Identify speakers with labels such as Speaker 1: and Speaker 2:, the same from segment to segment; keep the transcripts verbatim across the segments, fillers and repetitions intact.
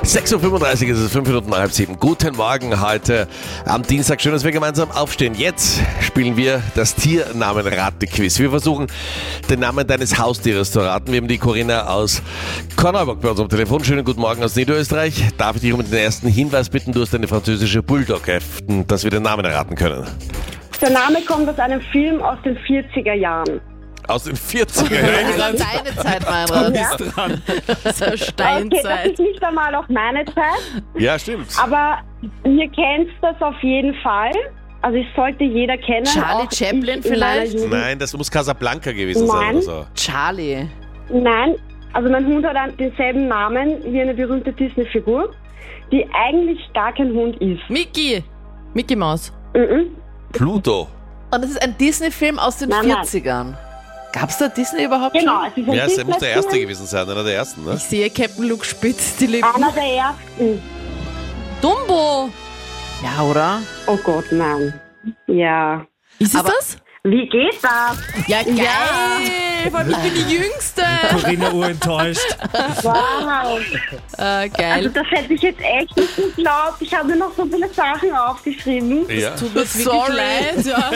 Speaker 1: sechs Uhr fünfunddreißig ist es, fünf Minuten nach halb sieben. Guten Morgen heute am Dienstag. Schön, dass wir gemeinsam aufstehen. Jetzt spielen wir das Tiernamenrate-Quiz. Wir versuchen, den Namen deines Haustieres zu raten. Wir haben die Corinna aus Korneuburg bei uns am Telefon. Schönen guten Morgen aus Niederösterreich. Darf ich dich um den ersten Hinweis bitten? Du hast eine französische Bulldogge, dass wir den Namen erraten können.
Speaker 2: Der Name kommt aus einem Film aus den vierziger Jahren.
Speaker 1: Aus den vierziger Jahren.
Speaker 3: Das ist deine Zeit, Meinrad.
Speaker 2: Ja.
Speaker 4: dran.
Speaker 3: Das ist
Speaker 2: Okay, das
Speaker 3: Steinzeit.
Speaker 2: ist nicht einmal auch meine Zeit,
Speaker 1: Ja, stimmt.
Speaker 2: aber ihr kennt das auf jeden Fall. Also es sollte jeder kennen.
Speaker 3: Charlie
Speaker 2: auch
Speaker 3: Chaplin
Speaker 2: ich in meiner
Speaker 3: vielleicht?
Speaker 2: Jugend.
Speaker 1: Nein, das muss Casablanca gewesen sein
Speaker 2: Nein.
Speaker 1: oder so.
Speaker 3: Charlie.
Speaker 2: Nein, also mein Hund hat einen- denselben Namen wie eine berühmte Disney-Figur, die eigentlich gar kein Hund ist.
Speaker 3: Mickey. Mickey Maus.
Speaker 2: Mhm.
Speaker 1: Pluto.
Speaker 3: Und das ist ein Disney-Film aus den
Speaker 2: Nein, nein.
Speaker 3: vierzigern. Gab's da Disney überhaupt
Speaker 2: Genau,
Speaker 3: schon?
Speaker 2: es ist ein
Speaker 1: Ja, es muss der
Speaker 2: Disney-Film.
Speaker 1: erste gewesen sein, einer der ersten, ne?
Speaker 3: Ich sehe Captain Luke spitzt die Lippen.
Speaker 2: Einer der ersten.
Speaker 3: Dumbo. Ja, oder?
Speaker 2: Oh Gott, nein. Ja.
Speaker 3: Ist es Aber- das?
Speaker 2: Wie geht das?
Speaker 3: Ja, geil. Vor allem, ich bin die Jüngste.
Speaker 4: Corinna urenttäuscht.
Speaker 2: Wow.
Speaker 3: Äh,
Speaker 2: Also
Speaker 3: geil.
Speaker 2: das hätte ich jetzt echt nicht geglaubt. Ich habe mir noch so viele Sachen aufgeschrieben.
Speaker 1: Ja.
Speaker 3: Tut mir wirklich Sorry. leid. Ja.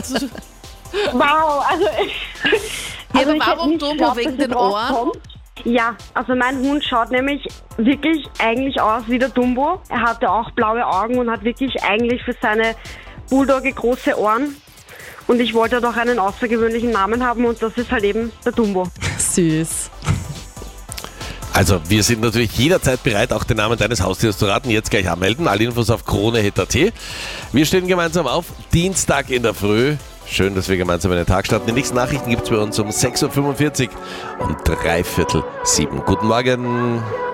Speaker 2: Wow, also...
Speaker 3: Ja, aber
Speaker 2: ich hätte
Speaker 3: warum
Speaker 2: nicht
Speaker 3: Dumbo?
Speaker 2: geglaubt,
Speaker 3: Wegen
Speaker 2: dass
Speaker 3: den
Speaker 2: es drauf
Speaker 3: Ohren?
Speaker 2: kommt. Ja, also mein Hund schaut nämlich wirklich eigentlich aus wie der Dumbo. Er hatte auch blaue Augen und hat wirklich eigentlich für seine Bulldogge große Ohren. Und ich wollte doch einen außergewöhnlichen Namen haben und das ist halt eben der Dumbo.
Speaker 3: Süß.
Speaker 1: Also, wir sind natürlich jederzeit bereit, auch den Namen deines Haustiers zu raten. Jetzt gleich anmelden. Alle Infos auf krone punkt at. Wir stehen gemeinsam auf. Dienstag in der Früh. Schön, dass wir gemeinsam in den Tag starten. Die nächsten Nachrichten gibt es bei uns um sechs Uhr fünfundvierzig und dreiviertel sieben. Guten Morgen.